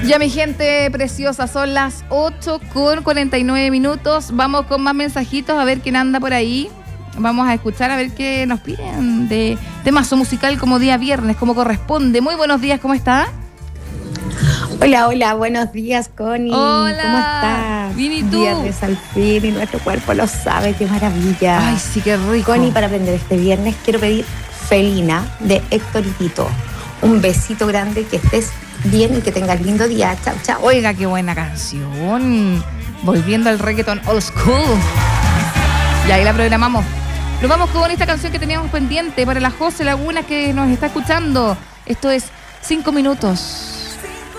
Ya, mi gente preciosa, son las 8:49. Vamos con más mensajitos, a ver quién anda por ahí. Vamos a escuchar a ver qué nos piden de temazo musical como día viernes, como corresponde. Muy buenos días, ¿cómo está? Hola, buenos días, Connie. Hola. ¿Cómo estás? Bien, ¿y tú? Viernes al fin y nuestro cuerpo lo sabe, qué maravilla. Ay, sí, qué rico. Connie, para aprender este viernes quiero pedir Felina de Héctor y Tito. Un besito grande, que estés bien y que tengas lindo día. Chao, chao. Oiga, qué buena canción. Volviendo al reggaeton old school. Y ahí la programamos. Nos vamos con esta canción que teníamos pendiente para la José Laguna que nos está escuchando. Esto es 5 minutos.